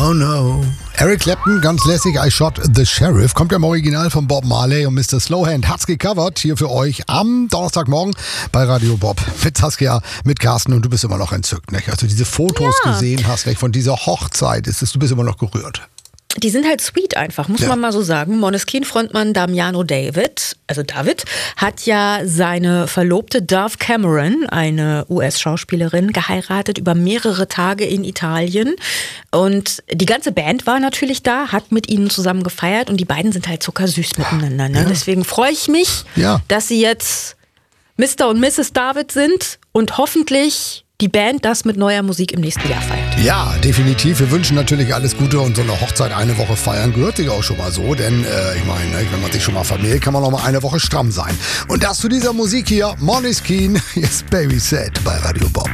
Oh no. Eric Clapton, ganz lässig, I Shot the Sheriff. Kommt ja im Original von Bob Marley und Mr. Slowhand hat's gecovert hier für euch am Donnerstagmorgen bei Radio Bob. Mit Saskia, mit Carsten und du bist immer noch entzückt, nicht? Als du diese Fotos gesehen hast, nicht? Von dieser Hochzeit, du bist immer noch gerührt. Die sind halt sweet einfach, muss man mal so sagen. Måneskin-Frontmann Damiano David, hat ja seine Verlobte Dove Cameron, eine US-Schauspielerin, geheiratet über mehrere Tage in Italien. Und die ganze Band war natürlich da, hat mit ihnen zusammen gefeiert und die beiden sind halt zuckersüß miteinander. Ne? Ja. Deswegen freue ich mich, dass sie jetzt Mr. und Mrs. David sind und hoffentlich die Band das mit neuer Musik im nächsten Jahr feiert. Ja, definitiv. Wir wünschen natürlich alles Gute und so eine Hochzeit eine Woche feiern gehört sich auch schon mal so, denn ich meine, wenn man sich schon mal vermählt, kann man noch mal eine Woche stramm sein. Und das zu dieser Musik hier, Måneskin, jetzt Baby Set bei Radio Bob.